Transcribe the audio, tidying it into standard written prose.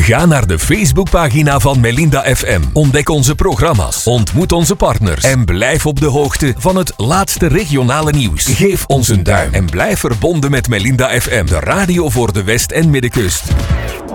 Ga naar de Facebookpagina van Melinda FM. Ontdek onze programma's, ontmoet onze partners en blijf op de hoogte van het laatste regionale nieuws. Geef ons een duim en blijf verbonden met Melinda FM, de radio voor de West- en Middenkust.